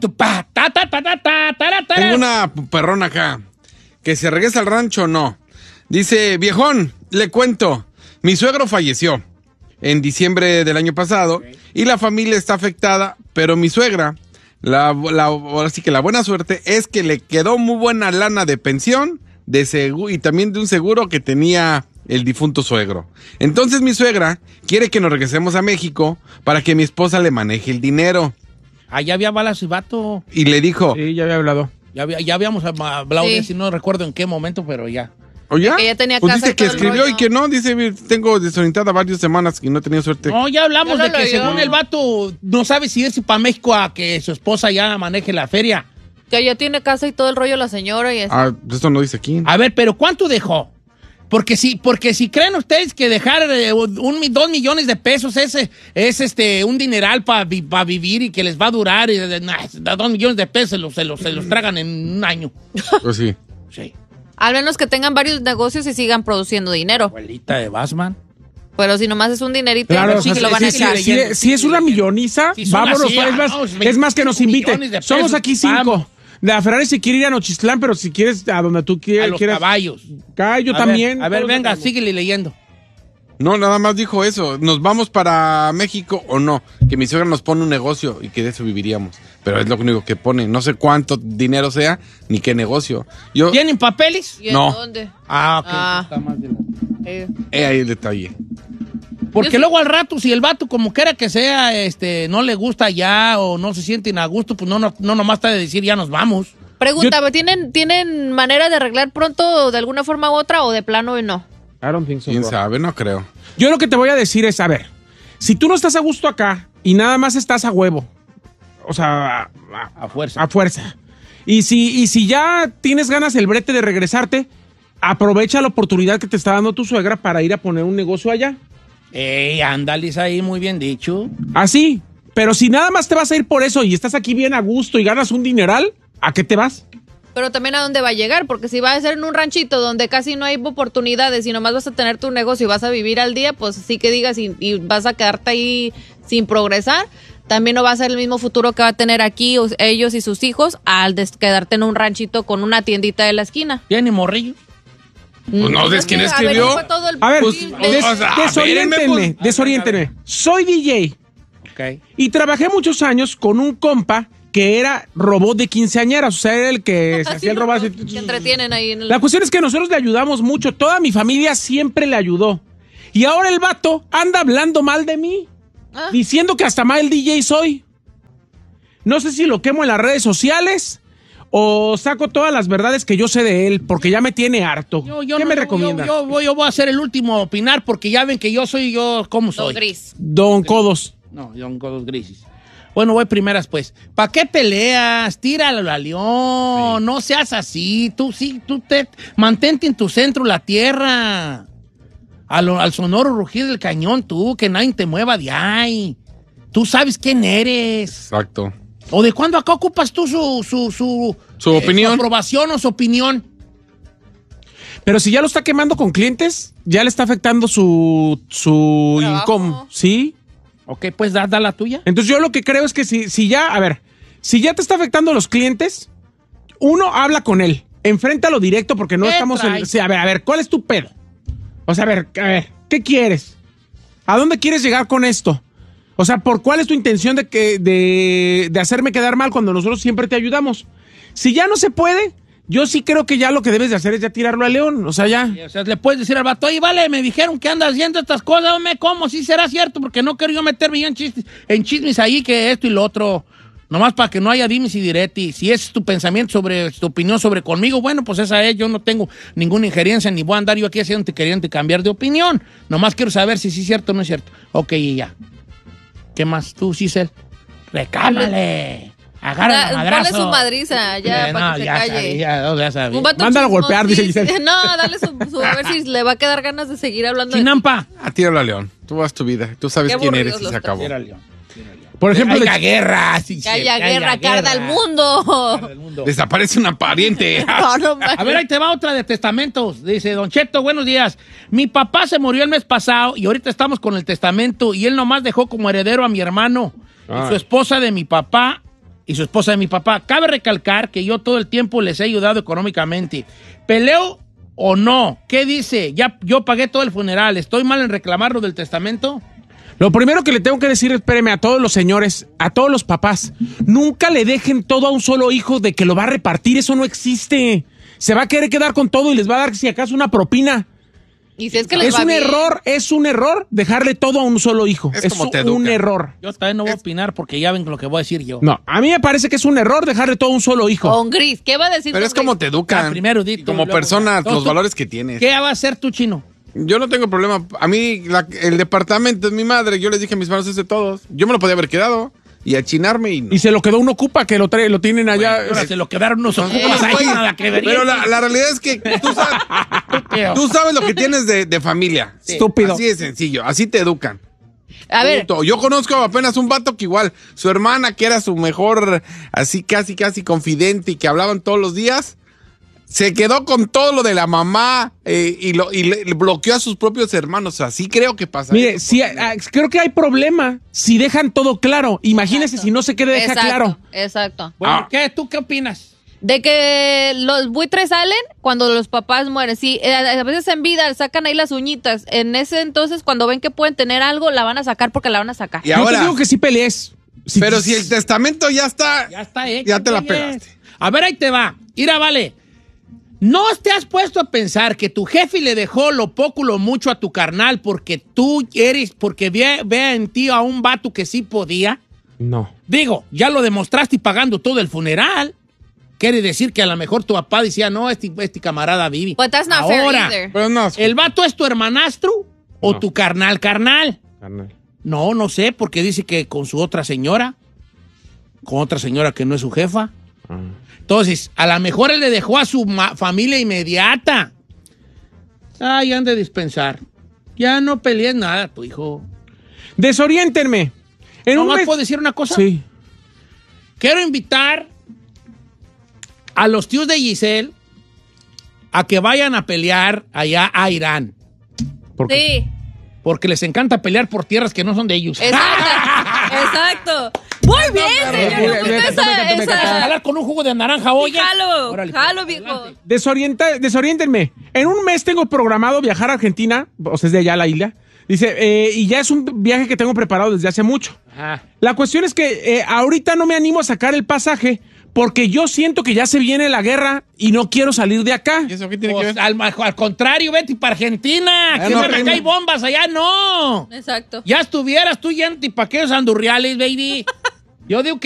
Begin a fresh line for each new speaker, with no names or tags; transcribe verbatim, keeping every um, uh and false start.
Ta, ta, ta, ta, ta, ta, ta, ta.
Tengo una perrona acá. Que se regresa al rancho o no. Dice, viejón, le cuento. Mi suegro falleció en diciembre del año pasado, okay, y la familia está afectada, pero mi suegra, la, la, ahora sí que la buena suerte es que le quedó muy buena lana de pensión de seguro, y también de un seguro que tenía el difunto suegro. Entonces mi suegra quiere que nos regresemos a México para que mi esposa le maneje el dinero.
Allá había balas y vato.
Y le dijo...
Sí, ya había hablado.
Ya, había, ya habíamos hablado
Sí.
de eso, no recuerdo en qué momento, pero ya.
¿O ya?
Que ya tenía
pues
casa
dice
y
que
todo el
escribió
rollo.
y que no, dice, tengo desorientada varias semanas y no he tenido suerte.
No, ya hablamos
Ya
de
lo
que
leyó.
según el vato no sabe si irse para México a que su esposa ya maneje la feria.
Que ya tiene casa y todo el rollo la señora y eso.
Ah, esto no dice aquí.
A ver, pero ¿cuánto dejó? Porque si, porque si creen ustedes que dejar eh, un, dos millones de pesos es, es este, un dineral para vi, pa vivir y que les va a durar, y, nah, dos millones de pesos se los, se, los, se los tragan en un año.
Pues sí.
Sí.
Al menos que tengan varios negocios y sigan produciendo dinero.
Abuelita de Batman.
Pero si nomás es un dinerito,
Claro,
sí
o
que
sea,
lo van
sí,
a
sí,
quitar.
sí, si, si es una milloniza,
Si son
vámonos.
así,
es, más,
vamos,
es más que nos invite.
millones de pesos,
Somos aquí cinco.
vamos.
La Ferrari se quiere ir a Nochistlán, pero si quieres a donde tú quieras.
A los
quieras.
caballos.
Acá, yo
A
también.
Ver, a ver,
todos
venga,
andamos.
síguele leyendo.
No, nada más dijo eso. ¿Nos vamos para México o no? Que mi suegra nos pone un negocio y que de eso viviríamos. Pero es lo único que pone. No sé cuánto dinero sea ni qué negocio. Yo,
¿Tienen papeles?
¿Y en
No.
dónde?
Ah, ok.
Ah.
Está más de la-
Eh,
eh, ahí el detalle.
Porque
Yo sí-
luego al rato, si el vato como quiera que sea, este, no le gusta ya o no se sienten a gusto, pues no, no, no nomás está de decir ya nos vamos.
Pregunta, ¿tienen, ¿tienen manera de arreglar pronto de alguna forma u otra o de plano y no?
I don't think so,
¿Quién
bro.
sabe? No creo.
Yo lo que te voy a decir es, a ver, si tú no estás a gusto acá y nada más estás a huevo, o sea, a,
A fuerza.
a fuerza, y si, y si ya tienes ganas el brete de regresarte, aprovecha la oportunidad que te está dando tu suegra para ir a poner un negocio allá.
Ey, ándales ahí, muy bien dicho.
Así, pero si nada más te vas a ir por eso y estás aquí bien a gusto y ganas un dineral, ¿a qué te vas?
Pero también a dónde va a llegar, porque si va a ser en un ranchito donde casi no hay oportunidades y nomás vas a tener tu negocio y vas a vivir al día, pues sí que digas y, y vas a quedarte ahí sin progresar, también no va a ser el mismo futuro que va a tener aquí o- ellos y sus hijos al des- quedarte en un ranchito con una tiendita de la esquina.
¿Tiene morrillo?
Pues no, ¿ves
Es que,
quién
a ver,
escribió?
fue todo el-
A ver,
Pues,
el-
des-
o sea,
desoriéntenme,
espérenme, pues.
desoriéntenme. Soy D J
Ok.
y trabajé muchos años con un compa que era robot de quinceañeras, o sea, era el que se
Así
hacía el
los
robot.
que entretienen ahí en el...
La cuestión es que nosotros le ayudamos mucho, toda mi familia siempre le ayudó. Y ahora el vato anda hablando mal de mí,
Ah.
diciendo que hasta mal D J soy. No sé si lo quemo en las redes sociales o saco todas las verdades que yo sé de él, porque ya me tiene harto.
Yo, yo
¿Qué
no-
me
yo-
recomienda?
Yo, yo voy, yo voy a ser el último a opinar porque ya ven que yo soy yo, ¿cómo
Don
soy?
Gris.
Don Codos.
No, yo con dos grises. Bueno, voy primeras, pues. ¿Para qué peleas? Tíralo a León. No seas así. Tú sí, tú te... Mantente en tu centro la tierra. A lo- al sonoro rugir del cañón, tú, que nadie te mueva de ahí. Tú sabes quién eres.
Exacto.
¿O de cuándo acá ocupas tú su... Su, su,
Su opinión.
Su aprobación o su opinión.
Pero si ya lo está quemando con clientes, ya le está afectando su, su
Trabajo.
income, ¿sí?
Ok, pues da, da la tuya.
Entonces yo lo que creo es que si, si ya, a ver, si ya te está afectando a los clientes, uno habla con él, enfréntalo directo porque no
¿Qué
estamos en...
traes?
Sí, a ver, a ver, ¿cuál es tu pedo? O sea, a ver, a ver, ¿qué quieres? ¿A dónde quieres llegar con esto? O sea, ¿por cuál es tu intención de, que, de, de hacerme quedar mal cuando nosotros siempre te ayudamos? Si ya no se puede, yo sí creo que ya lo que debes de hacer es ya tirarlo a León, o sea, ya.
O sea, le puedes decir al vato, oye, vale, me dijeron que andas haciendo estas cosas, hombre, ¿cómo? Sí será cierto, porque no quiero yo meterme ya en chistes, en chismes ahí que esto y lo otro, nomás para que no haya dimes y diretis. Si ese es tu pensamiento sobre, tu opinión sobre conmigo, bueno, pues esa es, yo no tengo ninguna injerencia, ni voy a andar yo aquí haciéndote queriendo cambiar de opinión. Nomás quiero saber si sí es cierto o no es cierto. Ok, y ya. ¿Qué más tú, Cisel? Recámale. Agarra
Da-
la madrazo.
ponle su madriza ya
Eh,
para
no,
que se
ya
calle.
sabía, no, ya sabía.
Un vato
Mándalo a golpear, dice
chismosísimo.
Giselle.
No, dale su, su- a ver si le va a quedar ganas de seguir hablando. de-
Chinampa.
Ah, tíralo a León. Tú vas tu vida. Tú sabes
Qué
quién
aburridos
eres y
los
se acabó.
Era León.
Por ejemplo,
Haya
de-
guerra, sí,
Que
sí,
haya
que
guerra, que arda el mundo.
el mundo.
Desaparece una pariente.
No, no, man.
A ver, ahí te va otra de testamentos. Dice, Don Cheto, buenos días. Mi papá se murió el mes pasado y ahorita estamos con el testamento y él nomás dejó como heredero a mi hermano y
Ah.
su esposa de mi papá. y su esposa de mi papá. Cabe recalcar que yo todo el tiempo les he ayudado económicamente. ¿Peleo o no? ¿Qué dice? Ya yo pagué todo el funeral. ¿Estoy mal en reclamar lo del testamento?
Lo primero que le tengo que decir, espéreme, a todos los señores, a todos los papás, nunca le dejen todo a un solo hijo de que lo va a repartir, eso no existe. Se va a querer quedar con todo y les va a dar, si acaso, una propina.
Y si es que les
Es
va
un
bien.
error, es un error dejarle todo a un solo hijo.
Es
Es,
como te
un
educan.
error.
Yo también no voy a opinar porque ya ven lo que voy a decir yo.
No, a mí me parece que es un error dejarle todo a un solo hijo.
Con Gris, ¿qué va a decir
Pero
con
es como
Gris?
te educan.
Ah, primero di
Y
tú,
como
luego
persona,
ya.
los
Entonces,
valores que tienes.
¿Qué va a hacer tu Chino?
Yo no tengo problema. A mí, la- el departamento es mi madre. Yo les dije a mis manos es de todos. Yo me lo podía haber quedado y achinarme y no.
Y se lo quedó un ocupa que lo, trae, lo tienen allá.
Ahora se lo quedaron unos
Son
ocupas
unos
ahí,
güeyes.
nada que ver.
Pero la, la realidad es que tú sabes, tú sabes lo que tienes de, de familia.
Estúpido.
Así de sencillo. Así te educan.
A ver,
Punto. Yo conozco apenas un vato que igual, su hermana, que era su mejor, así casi, casi confidente y que hablaban todos los días, se quedó con todo lo de la mamá eh, y, lo, y le, le bloqueó a sus propios hermanos. Así creo que pasa.
Mire, sí, ah, creo que hay problema si dejan todo claro. Imagínese si no se quede deja
exacto,
claro.
exacto.
Bueno,
Ah.
¿qué? ¿Tú qué opinas?
De que los buitres salen cuando los papás mueren. Sí, eh, a veces en vida sacan ahí las uñitas. En ese entonces, cuando ven que pueden tener algo, la van a sacar porque la van a sacar.
Y
Yo
ahora,
te digo que sí pelees. Si-
pero si el testamento ya está,
Ya está hecho.
ya te la
güey.
pegaste.
A ver, ahí te va. Mira, vale. ¿No te has puesto a pensar que tu jefe le dejó lo poco o lo mucho a tu carnal porque tú eres, porque ve, ve en ti a un vato que sí podía?
No.
Digo, ya lo demostraste pagando todo el funeral. Quiere decir que a lo mejor tu papá decía, no, este, este camarada vive.
But that's not fair
Ahora,
either.
Pero no,
¿el vato es tu hermanastro o
No.
tu carnal carnal?
Carnal.
No, no sé, porque dice que con su otra señora, con otra señora que no es su jefa.
Ah.
Entonces, a lo mejor él le dejó a su ma- familia inmediata. Ay, han de dispensar. Ya no pelees nada, tu hijo.
Desoriéntenme. En
¿No
un
más
mes...
puedo decir una cosa?
Sí.
Quiero invitar a los tíos de Giselle a que vayan a pelear allá a Irán.
Porque
Sí,
Porque les encanta pelear por tierras que no son de ellos.
exacto. Exacto. Muy bien, señor. Me gusta
me encantó, me
esa.
encantó, me encantó.
esa.
Jalar con un jugo de naranja, oye.
Jalo,
Órale,
jalo,
pues,
viejo.
adelante.
Desorienta, desoriéntenme. En un mes tengo programado viajar a Argentina, o sea, es de allá a la isla. Dice, eh, y ya es un viaje que tengo preparado desde hace mucho.
Ajá.
La cuestión es que eh, ahorita no me animo a sacar el pasaje porque yo siento que ya se viene la guerra y no quiero salir de acá.
¿Y eso qué tiene
Pues,
que ver?
al, al contrario, vete para Argentina.
Ah,
que
no,
ver, acá
primo.
hay bombas, allá no.
Exacto.
Ya estandurriales, tú ya en tipaqueos andurriales, baby. Yo digo que